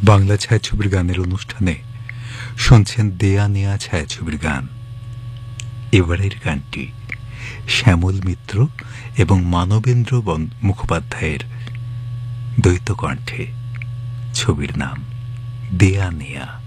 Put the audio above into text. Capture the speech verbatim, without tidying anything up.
বাংলা ছায়াছবির গানের অনুষ্ঠানে শুনছেন দেয়া নেয়া ছায়াছবির গান। এবারের গানটি শ্যামল মিত্র এবং মানবেন্দ্র মুখোপাধ্যায়ের দ্বৈত কণ্ঠে। ছবির নাম দেয়া নেয়া।